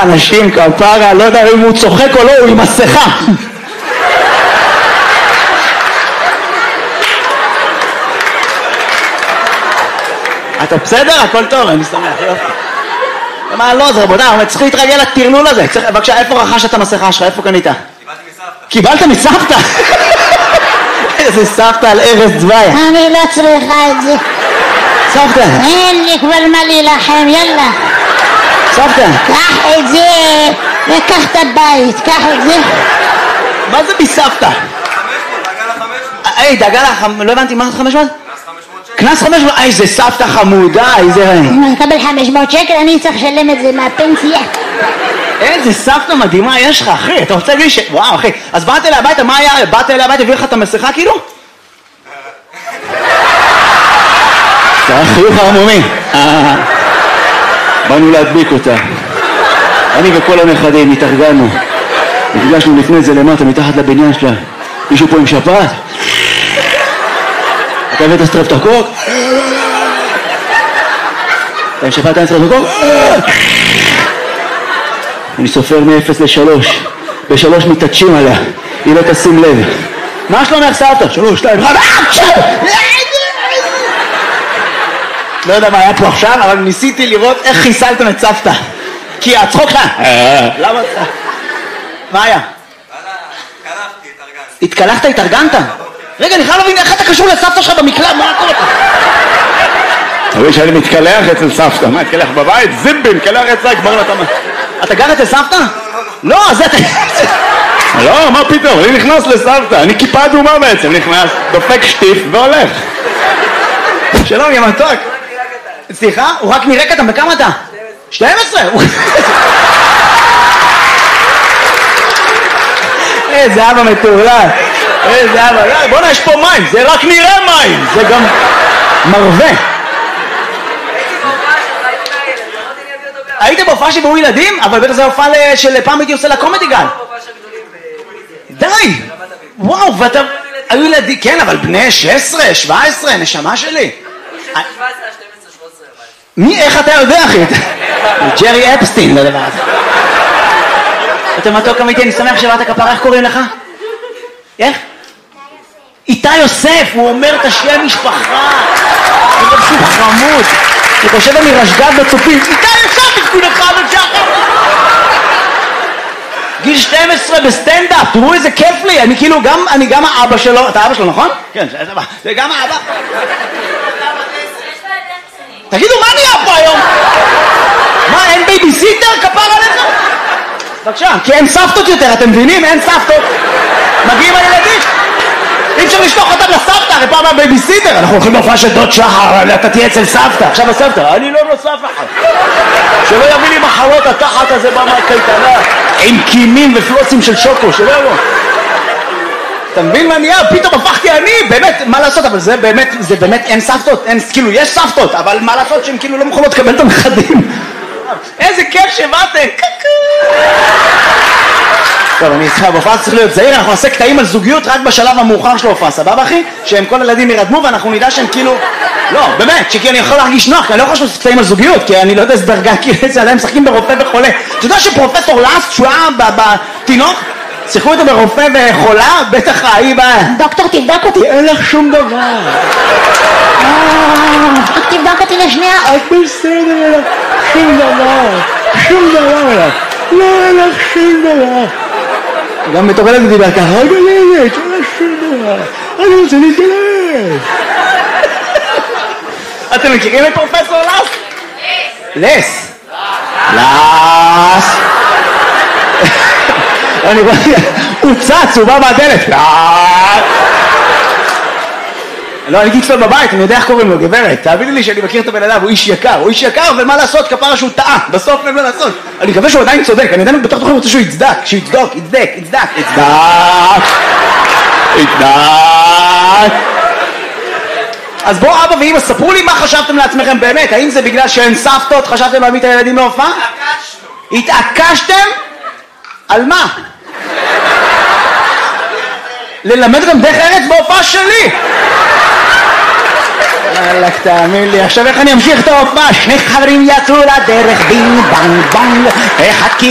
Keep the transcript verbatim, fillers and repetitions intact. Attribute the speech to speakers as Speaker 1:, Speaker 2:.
Speaker 1: אנשים כפרה, לא יודע אם הוא צוחק או לא, הוא עם מסכה. אתה בסדר? הכל טוב, אני שמח, יופי. מה לא זה, רבותי, אנחנו צריכים להתרגל לטרלול הזה. בבקשה, איפה רכשת את המסכה שלך? איפה קנית? קיבלת מסבתא. קיבלת מסבתא? איזה סבתא על ארז צבאי.
Speaker 2: אני לא צריכה את זה.
Speaker 1: סבתא.
Speaker 2: אין לי כבר מה להילחם, יאללה.
Speaker 1: סבתא.
Speaker 2: קח את זה, וקח את הבית, קח את זה.
Speaker 1: מה זה מסבתא? היי, דאגה לך, לא הבנתי, מה זה חמש מאות? קנס חמש מאות, איזה סבתא חמודה, איזה...
Speaker 2: אם אני אקבל חמש מאות שקל, אני צריך לשלם את זה מהפנסיה.
Speaker 1: איזה סבתא מדהימה יש לך, אחי, אתה רוצה להגיד ש... וואו, אחי, אז באת אליי הביתה, מה היה? באת אליי הביתה, הביא לך את המסכה כאילו? זה היה חיוך הרמומי. באנו להדביק אותה. אני וכל הנכדים התארגנו. נפגשנו לפני זה למטה, מתחת לבניין שלה. מישהו פה עם שפעת? אתה הבאת סטרפטוקוק? אתה עם שפעת אין סטרפטוקוק? אני סופר מ-אפס לשלוש. בשלוש מתעטשים עליה. היא לא תשים לב. מה שלומך סבתא? שלוש, שתיים, אחד, לא יודע מה היה פה עכשיו, אבל ניסיתי לראות איך חיסלתם את סבתא. כי הצחוק לה. למה? מה היה?
Speaker 3: התקלחתי, התארגנתי.
Speaker 1: התקלחת, התארגנת? רגע, אני חייב להבין איך אתה קשור לסבתא שלך במקלט, מה קורה? תראי שאני מתקלח אצל סבתא, מה, התקלח בבית? זיבי, מתקלח אצלה, כבר לא אתה... אתה גר אצל סבתא? לא, זה אתה... לא, מה פתאום, אני נכנס לסבתא, אני כיפה אדומה בעצם, נכנס, דופק שטיף והולך. שלום, יא מתוק. סליחה? הוא רק נראה קטן, בכמה אתה? שתים עשרה. איזה אבא מטורלל. איזה אבא. בוא'נה, יש פה מים, זה רק נראה מים, זה גם מרווה. היית בהופעה שבאו ילדים? אבל בטח זה הופעה של פעם הייתי עושה לקומדי גל. די! וואו, ואתה... היו ילדים, כן, אבל בני שש עשרה, שבע עשרה, נשמה שלי. מי, איך אתה יודע, אחי? ג'רי אפסטין, לדבר הזה. אתה מתוק אמיתי, אני שמח שבאת כפרה, איך קוראים לך? איך? איתי יוסף, הוא אומר את השם משפחה. הוא אומר שהוא חמוד. הוא חושב אני רשגב בצופים. איתי יוסף, תקוד אחד ושחר. גיל שתים עשרה בסטנדאפ, תראו איזה כיף לי. אני כאילו גם, אני גם האבא שלו. אתה האבא שלו, נכון? כן, זה גם האבא. תגידו, מה נהיה פה היום? מה, אין בייביסיטר? כפר עליך? בבקשה, כי אין סבתות יותר, אתם מבינים? אין סבתות. מגיעים הילדים. אי אפשר לשלוח אותם לסבתא, הרי פעם הבייביסיטר. אנחנו הולכים להופעה של דוד שחר, אתה תהיה אצל סבתא. עכשיו הסבתא, אני לא נוסף אחד. שלא יביא לי מחלות התחת הזה במה קייטנה, עם קינים ופלוצים של שוקו, שלא יבוא. אתה מבין מה נהיה? פתאום הפכתי אני, באמת, מה לעשות? אבל זה באמת, זה באמת אין סבתות, אין, כאילו, יש סבתות, אבל מה לעשות שהן כאילו לא מוכנות לקבל את הנכדים? איזה כיף שבאתם! טוב, אני צריכה, בהופעה צריך להיות זהיר, אנחנו נעשה קטעים על זוגיות רק בשלב המאוחר של ההופעה, סבבה אחי? שהם כל הילדים ירדמו ואנחנו נדע שהם כאילו... לא, באמת, שכי אני יכול להרגיש נוח, כי אני לא יכול לעשות קטעים על זוגיות, כי אני לא יודע איזה דרגה, כי זה עליהם משחקים ברופא וחולה. אתה יודע שפרופסור לאסט, שהוא היה בתינוק, שיחקו איתו ברופא וחולה, בטח ההיא בה...
Speaker 2: דוקטור, תבדוק אותי.
Speaker 1: אין לך שום דבר.
Speaker 2: רק תבדוק אותי לשנייה.
Speaker 1: את בסדר, שום דבר. שום דבר. לא, אין לך שום דבר. גם בתור ילד דיבר ככה, רגע ילד, אין לך שום דבר. אני רוצה להתגלש. אתם מכירים את פרופסור לס? לס. לס. אני רואה, הוא צץ, הוא בא מהדלת. לא, אני גיצפל בבית, אני יודע איך קוראים לו, גברת. תאביני לי שאני מכיר את הבן אדם, הוא איש יקר. הוא איש יקר, ומה לעשות? כפרה שהוא טעה. בסוף אין מה לעשות. אני מקווה שהוא עדיין צודק. אני עדיין בתוך תוכן רוצה שהוא יצדק. שהוא יצדוק, יצדק, יצדק, יצדק. יצדק. אז בואו אבא ואמא, ספרו לי מה חשבתם לעצמכם באמת. האם זה בגלל שאין סבתות, חשבתם להביא את הילדים להופעה? התעקשנו. התעקשתם? על מה? ללמד גם דרך ארץ בהופעה שלי. אלק, תאמין לי, עכשיו איך אני אמשיך את ההופעה? שני חברים יצאו לדרך, בינג בנג בנג, אחד